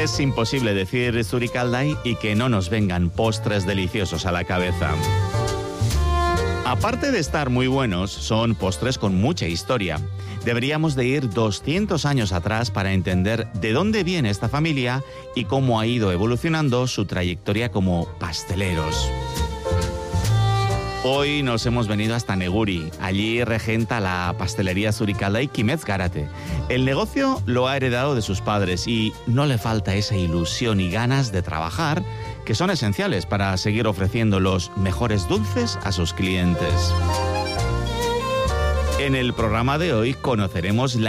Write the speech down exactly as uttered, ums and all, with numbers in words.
Es imposible decir Zurikaldai y que no nos vengan postres deliciosos a la cabeza. Aparte de estar muy buenos, son postres con mucha historia. Deberíamos de ir doscientos años atrás para entender de dónde viene esta familia y cómo ha ido evolucionando su trayectoria como pasteleros. Hoy nos hemos venido hasta Neguri. Allí regenta la pastelería Zurikaldai Kimez Garate. El negocio lo ha heredado de sus padres y no le falta esa ilusión y ganas de trabajar que son esenciales para seguir ofreciendo los mejores dulces a sus clientes. En el programa de hoy conoceremos la